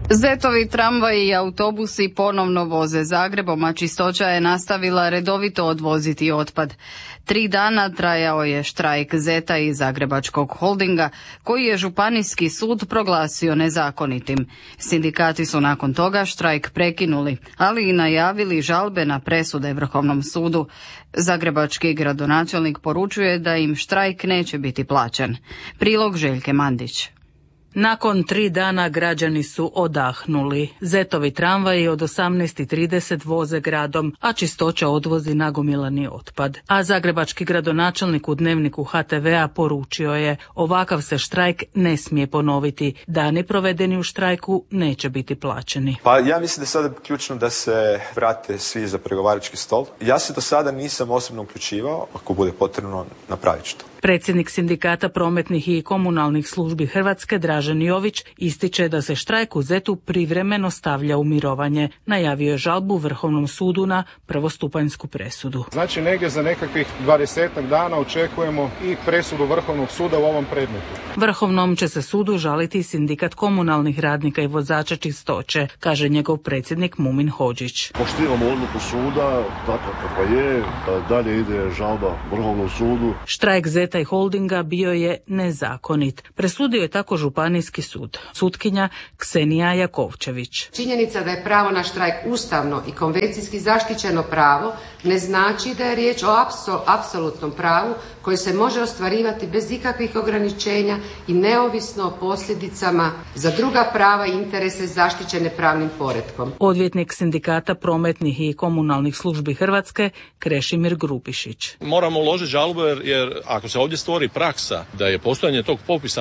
Zetovi tramvaji i autobusi ponovno voze Zagrebom, a Čistoća je nastavila redovito odvoziti otpad. 3 dana trajao je štrajk Zeta i Zagrebačkog holdinga, koji je Županijski sud proglasio nezakonitim. Sindikati su nakon toga štrajk prekinuli, ali i najavili žalbe na presude Vrhovnom sudu. Zagrebački gradonačelnik poručuje da im štrajk neće biti plaćen. Prilog Željke Mandić. Nakon 3 dana građani su odahnuli. Zetovi tramvaji od 18:30 voze gradom, a Čistoća odvozi nagomilani otpad. A zagrebački gradonačelnik u dnevniku HTV-a poručio je: ovakav se štrajk ne smije ponoviti. Dani provedeni u štrajku neće biti plaćeni. Pa ja mislim da je sada ključno da se vrate svi za pregovarački stol. Ja se do sada nisam osobno uključivao, ako bude potrebno napravit ću to. Predsjednik Sindikata prometnih i komunalnih službi Hrvatske Dražen Jović ističe da se štrajk u Zetu privremeno stavlja u mirovanje. Najavio je žalbu Vrhovnom sudu na prvostupanjsku presudu. Znači negdje za nekakvih 20 dana očekujemo i presudu Vrhovnog suda u ovom predmetu. Vrhovnom će se sudu žaliti Sindikat komunalnih radnika i vozača Čistoće, kaže njegov predsjednik Mumin Hodžić. Poštivamo odluku suda, tako kako je, dalje ide žalba Vrhovnom sudu. Štrajk Zeta i holdinga bio je nezakonit. Presudio je tako Županijski sud. Sutkinja Ksenija Jakovčević. Činjenica da je pravo na štrajk ustavno i konvencijski zaštićeno pravo ne znači da je riječ o apsolutnom pravu koje se može ostvarivati bez ikakvih ograničenja i neovisno o posljedicama za druga prava i interese zaštićene pravnim poretkom. Odvjetnik Sindikata prometnih i komunalnih službi Hrvatske Krešimir Grubišić. Moramo uložiti žalbu jer ako se ovdje stvori praksa da je postojanje tog popisa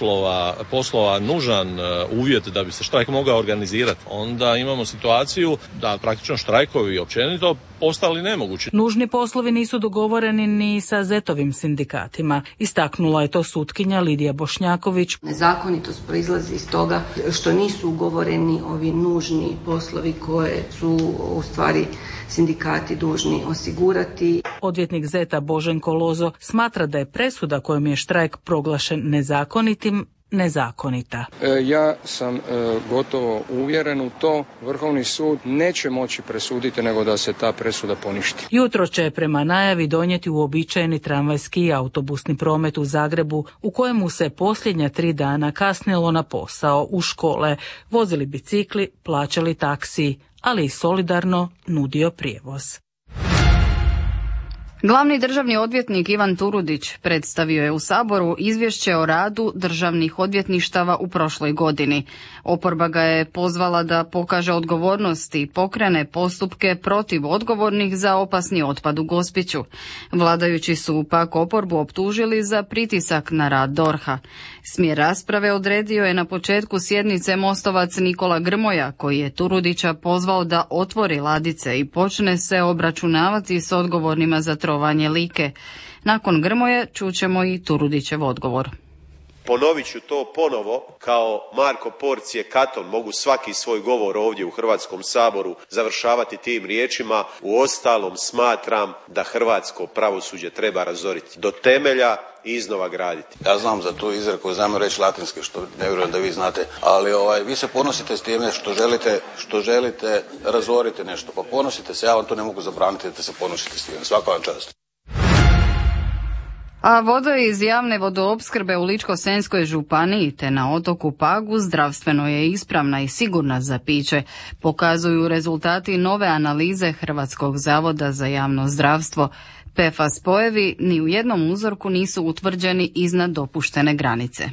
poslova nužan uvjet da bi se štrajk mogao organizirati, onda imamo situaciju da praktično štrajkovi općenito postali nemogući. Nužni poslovi nisu dogovoreni ni sa Zetovim sindikatima. Istaknula je to sutkinja Lidija Bošnjaković. Nezakonitost proizlazi iz toga što nisu ugovoreni ovi nužni poslovi koje su u stvari sindikati dužni osigurati. Odvjetnik Zeta Boženko Lozo smatra da je presuda kojom je štrajk proglašen nezakonitim nezakonita. Ja sam gotovo uvjeren u to. Vrhovni sud neće moći presuditi nego da se ta presuda poništi. Jutro će prema najavi donijeti uobičajeni tramvajski i autobusni promet u Zagrebu, u kojemu se posljednja 3 dana kasnilo na posao, u škole, vozili bicikli, plaćali taksi, ali i solidarno nudio prijevoz. Glavni državni odvjetnik Ivan Turudić predstavio je u Saboru izvješće o radu državnih odvjetništava u prošloj godini. Oporba ga je pozvala da pokaže odgovornost i pokrene postupke protiv odgovornih za opasni otpad u Gospiću. Vladajući su pak oporbu optužili za pritisak na rad DORH-a. Smjer rasprave odredio je na početku sjednice Mostovac Nikola Grmoja, koji je Turudića pozvao da otvori ladice i počne se obračunavati s odgovornima za trovanje Like. Nakon Grmoje čućemo i Turudićev odgovor. Ponovit ću to ponovo, kao Marko Porcije Katon mogu svaki svoj govor ovdje u Hrvatskom saboru završavati tim riječima: uostalom smatram da hrvatsko pravosuđe treba razoriti do temelja i iznova graditi. Ja znam za tu izreku, znam reći latinski, što ne vjerujem da vi znate, ali vi se ponosite s time što želite razoriti nešto, pa ponosite se, ja vam to ne mogu zabraniti da se ponosite s time. Svaka vam čast. A voda iz javne vodoopskrbe u Ličko-senjskoj županiji te na otoku Pagu zdravstveno je ispravna i sigurna za piće, pokazuju rezultati nove analize Hrvatskog zavoda za javno zdravstvo. PFAS spojevi ni u jednom uzorku nisu utvrđeni iznad dopuštene granice.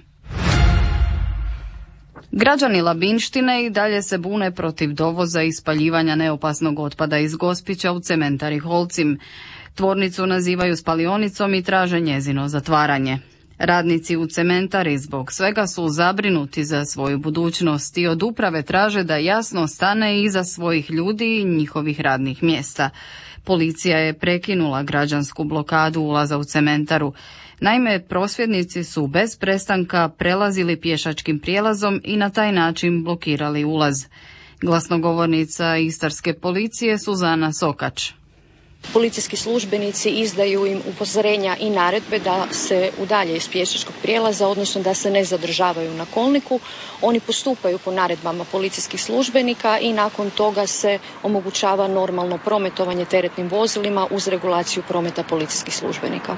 Građani Labinštine i dalje se bune protiv dovoza i spaljivanja neopasnog otpada iz Gospića u cementari Holcim. Tvornicu nazivaju spalionicom i traže njezino zatvaranje. Radnici u cementari zbog svega su zabrinuti za svoju budućnost i od uprave traže da jasno stane iza svojih ljudi i njihovih radnih mjesta. Policija je prekinula građansku blokadu ulaza u cementaru. Naime, prosvjednici su bez prestanka prelazili pješačkim prijelazom i na taj način blokirali ulaz. Glasnogovornica istarske policije Suzana Sokač. Policijski službenici izdaju im upozorenja i naredbe da se udalje iz pješačkog prijelaza, odnosno da se ne zadržavaju na kolniku. Oni postupaju po naredbama policijskih službenika i nakon toga se omogućava normalno prometovanje teretnim vozilima uz regulaciju prometa policijskih službenika.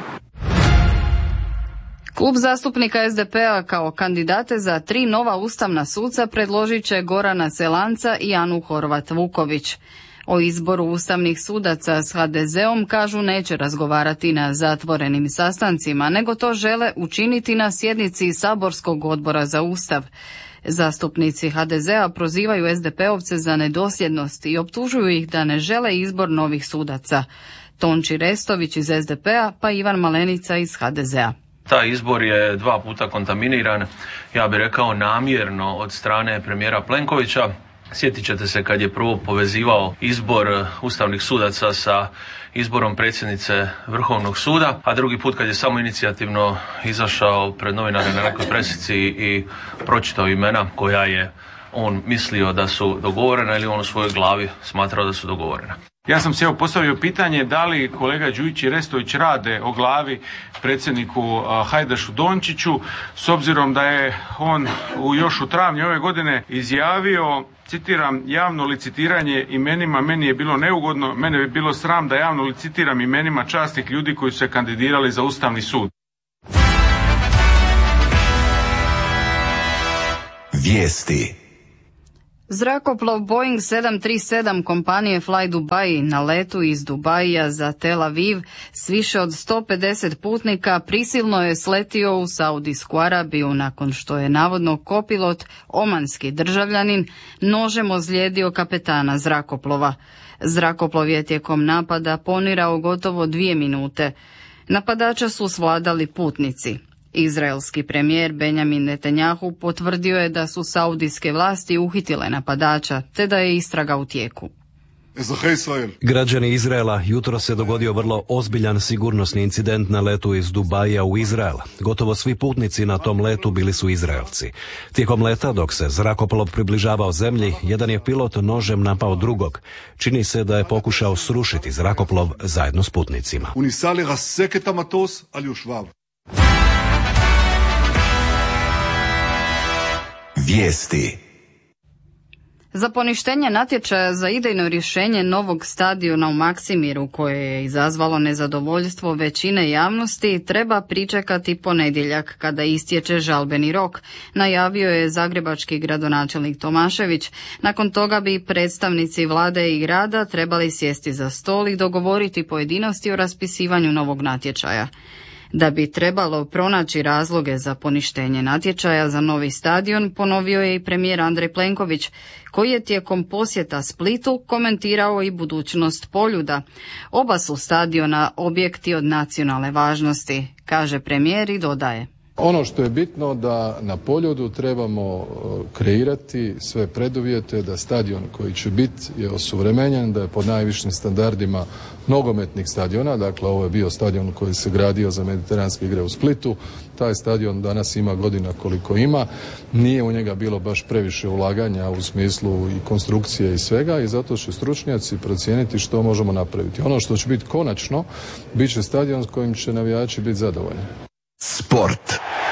Klub zastupnika SDP-a kao kandidate za 3 nova ustavna suca predložit će Gorana Selanca i Anu Horvat-Vuković. O izboru ustavnih sudaca s HDZ-om kažu neće razgovarati na zatvorenim sastancima, nego to žele učiniti na sjednici Saborskog odbora za Ustav. Zastupnici HDZ-a prozivaju SDP-ovce za nedosljednost i optužuju ih da ne žele izbor novih sudaca. Tonči Restović iz SDP-a pa Ivan Malenica iz HDZ-a. Taj izbor je 2 puta kontaminiran, ja bih rekao namjerno od strane premijera Plenkovića. Sjetit ćete se kad je prvo povezivao izbor ustavnih sudaca sa izborom predsjednice Vrhovnog suda, a drugi put kad je samo inicijativno izašao pred novinare na nekoj presici i pročitao imena koja je on mislio da su dogovorena ili on u svojoj glavi smatrao da su dogovorena. Ja sam se postavio pitanje da li kolega Đujić i Restović rade o glavi predsjedniku Hajdašu Dončiću, s obzirom da je on još u travnju ove godine izjavio, citiram, javno licitiranje imenima meni je bilo neugodno, mene bi bilo sram da javno licitiram imenima časnih ljudi koji su se kandidirali za Ustavni sud. Vijesti. Zrakoplov Boeing 737 kompanije Fly Dubai na letu iz Dubaija za Tel Aviv s više od 150 putnika prisilno je sletio u Saudijsku Arabiju nakon što je navodno kopilot, omanski državljanin, nožem ozlijedio kapetana zrakoplova. Zrakoplov je tijekom napada ponirao gotovo 2 minute. Napadača su svladali putnici. Izraelski premijer Benjamin Netanjahu potvrdio je da su saudijske vlasti uhitile napadača, te da je istraga u tijeku. Građani Izraela, jutro se dogodio vrlo ozbiljan sigurnosni incident na letu iz Dubaija u Izrael. Gotovo svi putnici na tom letu bili su Izraelci. Tijekom leta, dok se zrakoplov približavao zemlji, jedan je pilot nožem napao drugog. Čini se da je pokušao srušiti zrakoplov zajedno s putnicima. Vijesti. Za poništenje natječaja za idejno rješenje novog stadiona u Maksimiru, koje je izazvalo nezadovoljstvo većine javnosti, treba pričekati ponedjeljak kada istječe žalbeni rok, najavio je zagrebački gradonačelnik Tomašević. Nakon toga bi predstavnici vlade i grada trebali sjesti za stol i dogovoriti pojedinosti o raspisivanju novog natječaja. Da bi trebalo pronaći razloge za poništenje natječaja za novi stadion, ponovio je i premijer Andrej Plenković, koji je tijekom posjeta Splitu komentirao i budućnost Poljuda. Oba su stadiona objekti od nacionalne važnosti, kaže premijer i dodaje. Ono što je bitno da na Poljudu trebamo kreirati sve preduvjete da stadion koji će biti je osuvremenjen, da je pod najvišim standardima nogometnih stadiona, dakle ovo je bio stadion koji se gradio za mediteranske igre u Splitu, taj stadion danas ima godina koliko ima, nije u njega bilo baš previše ulaganja u smislu i konstrukcije i svega i zato će stručnjaci procijeniti što možemo napraviti. Ono što će biti konačno, bit će stadion s kojim će navijači biti zadovoljni. Sport.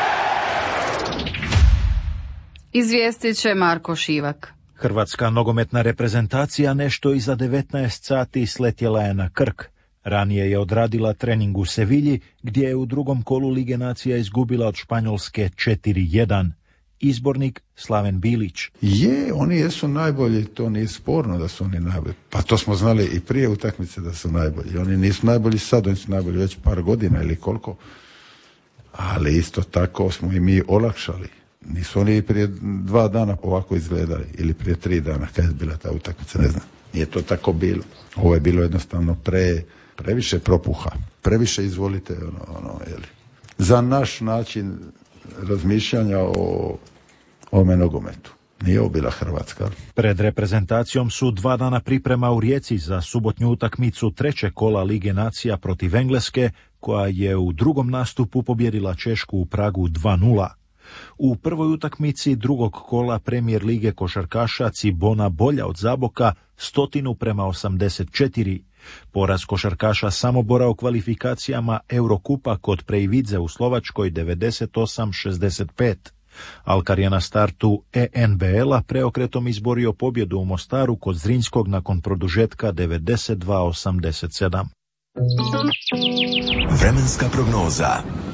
Izvijestit će Marko Šivak. Hrvatska nogometna reprezentacija nešto iza 19 sati sletjela je na Krk. Ranije je odradila trening u Sevilji, gdje je u drugom kolu Lige nacija izgubila od Španjolske 4-1. Izbornik Slaven Bilić. Oni jesu najbolji, to nije sporno da su oni najbolji. Pa to smo znali i prije utakmice da su najbolji. Oni nisu najbolji sad, oni su najbolji već par godina ili koliko. Ali isto tako smo i mi olakšali. Nisu oni prije 2 dana ovako izgledali ili prije 3 dana kad je bila ta utakmica, ne znam. Nije to tako bilo. Ovo je bilo jednostavno previše propuha. Previše izvolite jeli. Za naš način razmišljanja o ovome nogometu. Nije ovo bila Hrvatska. Pred reprezentacijom su 2 dana priprema u Rijeci za subotnju utakmicu 3. kola Lige nacija protiv Engleske, koja je u drugom nastupu pobjedila Češku u Pragu 2-0. U prvoj utakmici drugog kola Premijer lige košarkaša Cibona bolja od Zaboka 100:84. Poraz košarkaša Samobora u kvalifikacijama Eurokupa kod Prejvidze u Slovačkoj 98-65. Alkar je na startu ENBL-a preokretom izborio pobjedu u Mostaru kod Zrinjskog nakon produžetka 92-87. Vremenska prognoza.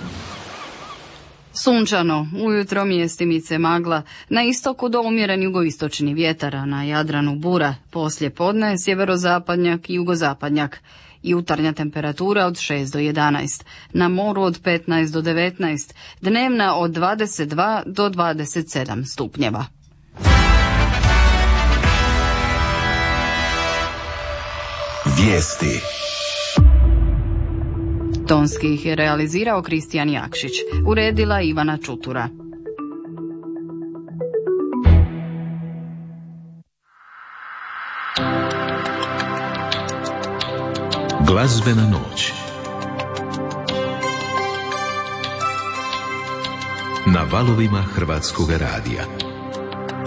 Sunčano, ujutro mjestimice magla, na istoku do umjeren jugoistočni vjetar, a na Jadranu bura, poslije podne sjeverozapadnjak i jugozapadnjak. Jutarnja temperatura od 6 do 11, na moru od 15 do 19, dnevna od 22 do 27 stupnjeva. Vijesti. Tonski ih je realizirao Kristijan Jakšić, uredila Ivana Čutura. Glazbena noć. Na valovima Hrvatskog radija.